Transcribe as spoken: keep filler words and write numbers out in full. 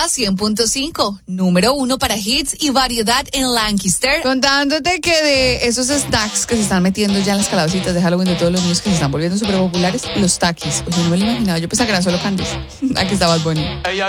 Ultra cien punto cinco, número uno para hits y variedad en Lancaster. Contándote que de esos snacks que se están metiendo ya en las calabacitas de Halloween de todos los niños que se están volviendo súper populares, los Takis. Oye, no me lo imaginaba, yo pensaba que eran solo candies. Aquí está Bad Bunny.